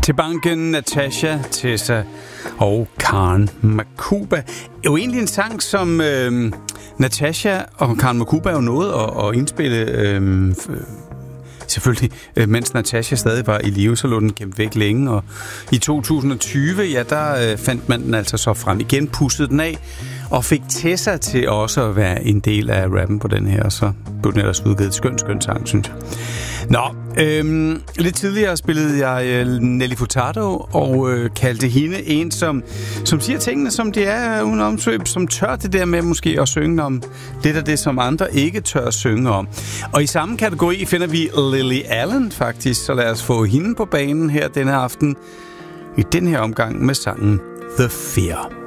Til banken, Natasha, Tessa og Karen Makuba. Det er jo egentlig en sang, som Natasha og Karen Makuba jo nåede at indspille, selvfølgelig, mens Natasha stadig var i live, så lå den gemt væk længe. Og i 2020, ja, der fandt man den altså så frem igen, pudsede den af, og fik Tessa til også at være en del af rappen på den her, og så blev den ellers udgivet. Skøn sang, synes jeg. Nå, lidt tidligere spillede jeg Nelly Furtado og kaldte hende en, som siger tingene, som det er uden omsvøb, som tør det der med måske at synge om lidt af det, som andre ikke tør synge om. Og i samme kategori finder vi Lily Allen faktisk, så lad os få hende på banen her denne aften i den her omgang med sangen The Fear.